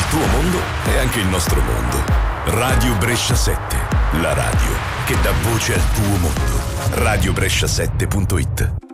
tuo mondo è anche il nostro mondo. Radio Brescia 7, la radio che dà voce al tuo mondo. Radiobrescia7.it